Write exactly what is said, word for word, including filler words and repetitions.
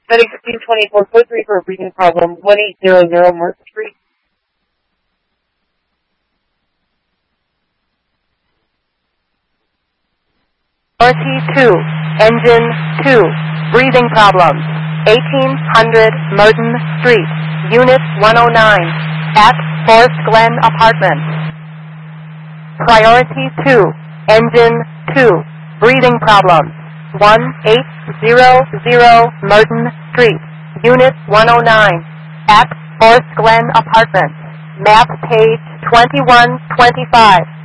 Medic fifteen twenty-four, code three for a breathing problem, one eight zero zero Market Street. Priority two, engine two, breathing problems, eighteen hundred Merton Street, Unit one oh nine, at Forest Glen Apartments. Priority two, engine two, breathing problems, one eight zero zero Merton Street, Unit one oh nine, at Forest Glen Apartments. Map page twenty-one twenty-five.